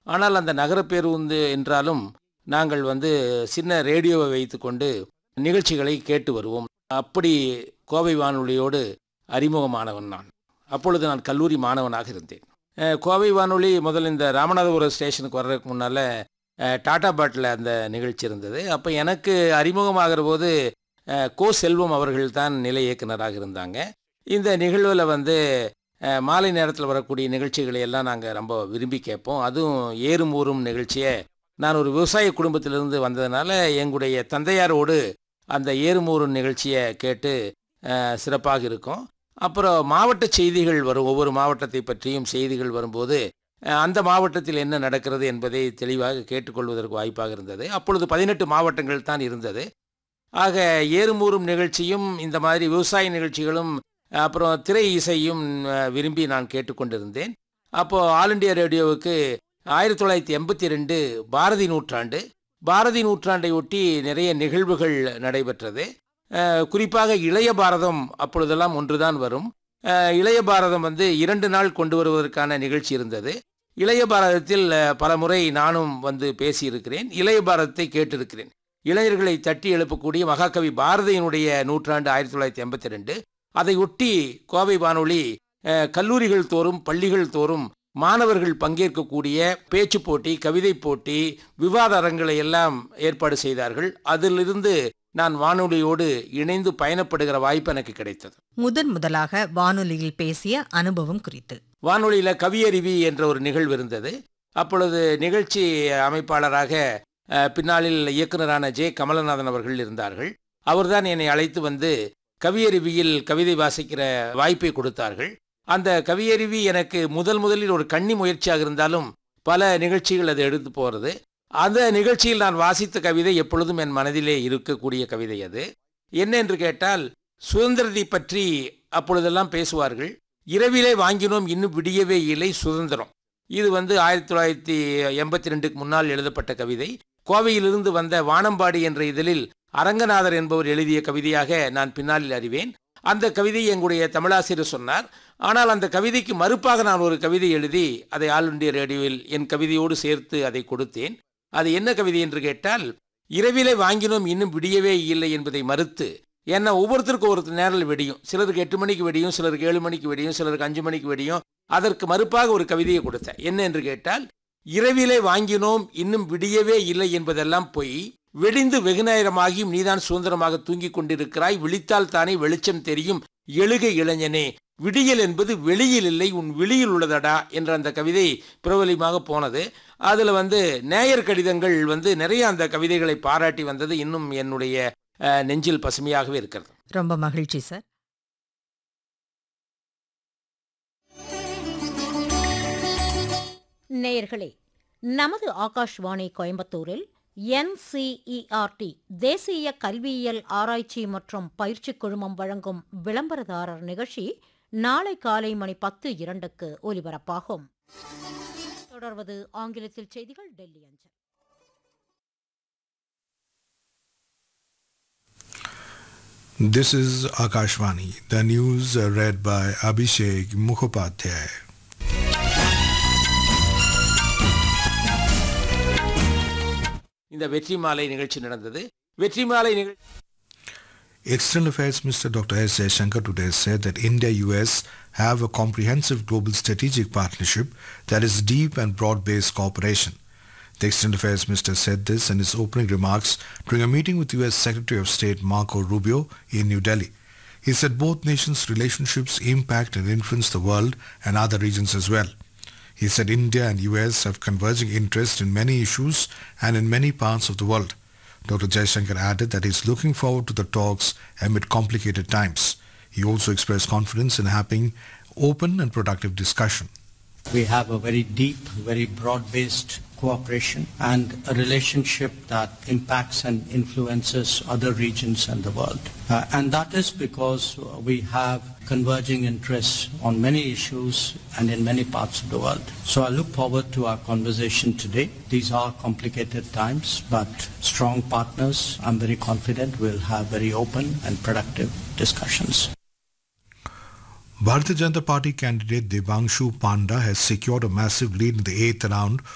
ஆனால் அந்த நகர பேருந்து என்றாலும் நாங்கள் சின்ன ரேடியோவை வைத்துக்கொண்டு நிகழ்ச்சிகளை கேட்டு வருவோம். அப்படி கோவை வானொலியோடு அறிமுகமானவன் நான். அப்பொழுது நான் கல்லூரி மாணவனாக இருந்தேன். கோவை வானொலி முதல்ல இந்த ராமநாதபுரம் ஸ்டேஷனுக்கு வர்றதுக்கு முன்னால் டாடா பாட்டில் அந்த நிகழ்ச்சி இருந்தது. அப்போ எனக்கு அறிமுகமாகிற போது கோ செல்வம் அவர்கள் தான் நிலை இயக்குனராக இருந்தாங்க. இந்த நிகழ்வில் மாலை நேரத்தில் வரக்கூடிய நிகழ்ச்சிகளை எல்லாம் நாங்கள் ரொம்ப விரும்பி கேட்போம். அதுவும் ஏறும் ஊரும் நிகழ்ச்சியை நான் ஒரு விவசாய குடும்பத்திலிருந்து வந்ததுனால எங்களுடைய தந்தையாரோடு அந்த ஏறும் ஊரும் நிகழ்ச்சியை கேட்டு சிறப்பாக இருக்கும். அப்புறம் மாவட்ட செய்திகள் வரும். ஒவ்வொரு மாவட்டத்தை பற்றியும் செய்திகள் வரும்போது அந்த மாவட்டத்தில் என்ன நடக்கிறது என்பதை தெளிவாக கேட்டுக்கொள்வதற்கு வாய்ப்பாக இருந்தது. அப்பொழுது 18 மாவட்டங்கள் தான் இருந்தது. ஆக ஏறுமூறும் நிகழ்ச்சியும் இந்த மாதிரி விவசாய நிகழ்ச்சிகளும் அப்புறம் திரை இசையும் விரும்பி நான் கேட்டுக்கொண்டிருந்தேன். அப்போது ஆல் இண்டியா ரேடியோவுக்கு 1982 பாரதி நூற்றாண்டு. பாரதி நூற்றாண்டை ஒட்டி நிறைய நிகழ்வுகள் நடைபெற்றது. குறிப்பாக இளைய பாரதம் அப்பொழுதெல்லாம் ஒன்றுதான் வரும். இளைய பாரதம் 2 நாள் கொண்டு வருவதற்கான நிகழ்ச்சி இருந்தது. இளைய பாரதத்தில் பல முறை நானும் பேசியிருக்கிறேன். இளைய பாரதத்தை கேட்டிருக்கிறேன். இளைஞர்களை தட்டி எழுப்பக்கூடிய மகாகவி பாரதியினுடைய நூற்றாண்டு 1982. அதை ஒட்டி கோவை வானொலி கல்லூரிகள் தோறும் பள்ளிகள் தோறும் மாணவர்கள் பங்கேற்கக்கூடிய பேச்சு போட்டி, கவிதை போட்டி, விவாத அரங்களை எல்லாம் ஏற்பாடு செய்தார்கள். அதிலிருந்து நான் வானொலியோடு இணைந்து பயணப்படுகிற வாய்ப்பு எனக்கு கிடைத்தது. முதலாக வானொலியில் பேசிய அனுபவம் குறித்து. வானொலியில் கவியருவி என்ற ஒரு நிகழ்வு இருந்தது. அப்பொழுது நிகழ்ச்சி அமைப்பாளராக பின்னாளில் இயக்குனரான ஜே கமலநாதன் அவர்கள் இருந்தார்கள். அவர்தான் என்னை அழைத்து கவியருவியில் கவிதை வாசிக்கிற வாய்ப்பை கொடுத்தார்கள். அந்த கவியருவி எனக்கு முதலில் ஒரு கன்னி முயற்சியாக இருந்தாலும் பல நிகழ்ச்சிகள் அதை எடுத்து போகிறது. அந்த நிகழ்ச்சியில் நான் வாசித்த கவிதை எப்பொழுதும் என் மனதிலே இருக்கக்கூடிய கவிதை. அது என்ன என்று கேட்டால், சுதந்திரத்தை பற்றி அப்பொழுதெல்லாம் பேசுவார்கள். இரவிலே வாங்கினோம் இன்னும் விடியவே இல்லை சுதந்திரம். இது 1982க்கு முன்னால் எழுதப்பட்ட கவிதை. கோவையிலிருந்து வந்த வானம்பாடி என்ற இதழில் அரங்கநாதர் என்பவர் எழுதிய கவிதையாக நான் பின்னாளில் அறிவேன். அந்த கவிதை எங்களுடைய தமிழாசிரியர் சொன்னார். ஆனால் அந்த கவிதைக்கு மறுப்பாக நான் ஒரு கவிதை எழுதி அதை ஆல் இண்டியா ரேடியோவில் என் கவிதையோடு சேர்த்து அதை கொடுத்தேன். அது என்ன கவிதை என்று கேட்டால், இரவிலே வாங்கினோம் இன்னும் விடியவே இல்லை என்பதை மறுத்து, ஏன்னா ஒவ்வொருத்தருக்கும் ஒரு நேரில் வெடியும். சிலருக்கு 8 மணிக்கு வெடியும், சிலருக்கு 7 மணிக்கு வெடியும், சிலருக்கு 5 மணிக்கு வெடியும். அதற்கு மறுப்பாக ஒரு கவிதையை கொடுத்தேன். என்ன என்று கேட்டால், இரவிலே வாங்கினோம் இன்னும் விடியவே இல்லை என்பதெல்லாம் பொய், வெடிந்து வெகுநேரமாகியும் நீதான் சுதந்திரமாக தூங்கிக் கொண்டிருக்கிறாய், விழித்தால் தானே வெளிச்சம் தெரியும் எழுக இளைஞனே, விடியல் என்பது வெளியில் இல்லை உன் விழியில் உள்ளதடா என்ற அந்த கவிதை பிரபலமாக போனது. அதில் நேயர் கடிதங்கள் நிறைய அந்த கவிதைகளை பாராட்டி வந்தது. இன்னும் என்னுடைய நெஞ்சில் பசுமையாகவே இருக்கிறது. ரொம்ப மகிழ்ச்சி சார். நேயர்களே, நமது ஆகாஷ்வாணி கோயம்புத்தூரில் NCERT தேசிய கல்வியியல் ஆராய்ச்சி மற்றும் பயிற்சி குழுமம் வழங்கும் விளம்பரதாரர் நிகழ்ச்சி நாளை காலை மணி 10:02 ஒலிபரப்பாகும். தொடர்வது ஆங்கிலத்தில் செய்திகள் டெல்லி அஞ்சல். This is Akashvani. The news read by Abhishek Mukhopadhyay. இந்த வெற்றி மாலை நிகழ்ச்சி நடந்தது. வெற்றி மாலை நிகழ்ச்சி External Affairs Minister Dr. S. Jaishankar today said that India-US have a comprehensive global strategic partnership that is deep and broad-based cooperation. The External Affairs Minister said this in his opening remarks during a meeting with U.S. Secretary of State Marco Rubio in New Delhi. He said both nations' relationships impact and influence the world and other regions as well. He said India and U.S. have converging interests in many issues and in many parts of the world. Dr. Jaishankar added that he is looking forward to the talks amid complicated times. He also expressed confidence in having open and productive discussion. We have a very deep, very broad-based cooperation and a relationship that impacts and influences other regions and the world. And that is because we have converging interests on many issues and in many parts of the world. So I look forward to our conversation today. These are complicated times, but strong partners, I'm very confident we'll have very open and productive discussions. Bharatiya Janata Party candidate Devanshu Panda has secured a massive lead in the 8th round